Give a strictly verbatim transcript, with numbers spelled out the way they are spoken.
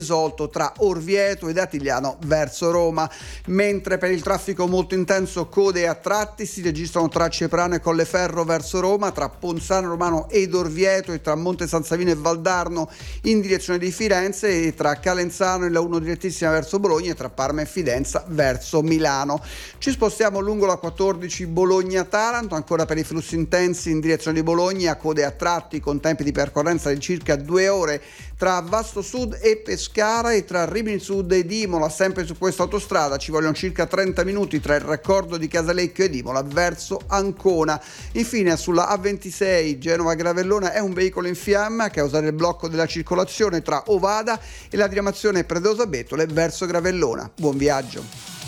risolto tra Orvieto ed Atigliano verso Roma, mentre per il traffico molto intenso code a tratti si registrano tra Ceprano e Colleferro verso Roma, tra Ponzano Romano ed Orvieto e tra Monte San Savino e Valdarno in direzione di Firenze e tra Calenzano e la uno direttissima verso Bologna e tra Parma e Fidenza verso Milano. Ci spostiamo lungo la quattordici Bologna-Taranto, ancora per i flussi intensi in direzione di Bologna, code a tratti con tempi di percorrenza di circa due ore tra Vasto Sud e Pescara e tra Rimini Sud ed Imola. Sempre su questa autostrada ci vogliono circa trenta minuti tra il raccordo di Casalecchio ed Imola verso Ancona. Infine sulla A ventisei Genova-Gravellona è un veicolo in fiamme a causare il blocco della circolazione tra Ovada e la diramazione Predosa Betole verso Gravellona. Buon viaggio.